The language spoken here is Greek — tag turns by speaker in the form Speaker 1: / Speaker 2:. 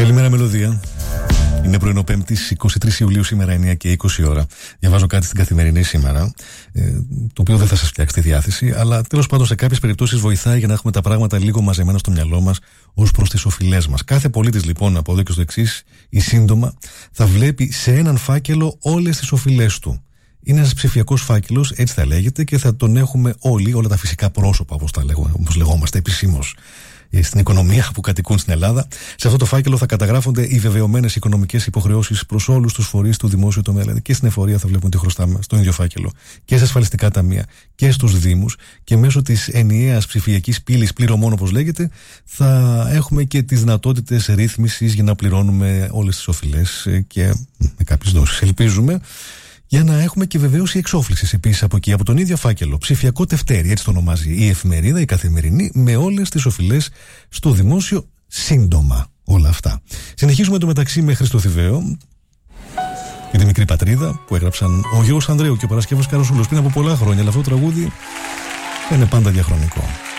Speaker 1: Καλημέρα, Μελωδία. Είναι πρωινό Πέμπτης, 23 Ιουλίου σήμερα, 9 και 20 ώρα. Διαβάζω κάτι στην Καθημερινή σήμερα, το οποίο δεν θα σας φτιάξει τη διάθεση, αλλά τέλος πάντων σε κάποιες περιπτώσεις βοηθάει για να έχουμε τα πράγματα λίγο μαζεμένα στο μυαλό μας ως προς τις οφειλές μας. Κάθε πολίτης λοιπόν, από εδώ και στο εξής, ή σύντομα, θα βλέπει σε έναν φάκελο όλες τις οφειλές του. Είναι ένας ψηφιακός φάκελος, έτσι θα λέγεται, και θα τον έχουμε όλοι, όλα τα φυσικά πρόσωπα, όπως λεγόμαστε επισήμως, στην οικονομία που κατοικούν στην Ελλάδα. Σε αυτό το φάκελο θα καταγράφονται οι βεβαιωμένες οικονομικές υποχρεώσεις προς όλους τους φορείς του δημόσιου τομέα. Δηλαδή και στην εφορία θα βλέπουμε τι χρωστάμε στον ίδιο φάκελο, και στα ασφαλιστικά ταμεία και στους δήμους, και μέσω της ενιαίας ψηφιακής πύλης πληρωμών, όπως λέγεται, θα έχουμε και τις δυνατότητες ρύθμισης για να πληρώνουμε όλες τις οφειλές και με κάποιες δόσεις. Ελπίζουμε. Για να έχουμε και βεβαίωση εξόφλησης επίσης από εκεί, από τον ίδιο φάκελο. Ψηφιακό τευτέρι, έτσι το ονομάζει η εφημερίδα, η Καθημερινή, με όλες τις οφειλές στο δημόσιο σύντομα. Όλα αυτά. Συνεχίζουμε το μεταξύ με Χρήστο Θηβαίο και τη μικρή πατρίδα που έγραψαν ο Γιώργος Ανδρέου και ο Παρασκεύος Καροσούλος πριν από πολλά χρόνια. Αλλά αυτό το τραγούδι είναι πάντα διαχρονικό.